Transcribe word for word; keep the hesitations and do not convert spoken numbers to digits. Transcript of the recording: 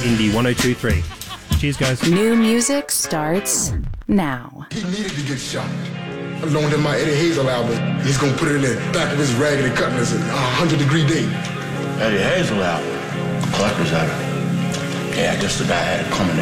Indie one oh two point three. Cheers, guys. New music starts now. He needed to get shot. I loaned him my Eddie Hazel album. He's gonna put it in the back of his Raggedy Cutlass a hundred degree day. Eddie Hazel album. Collector's item. Yeah, I guess the guy had it coming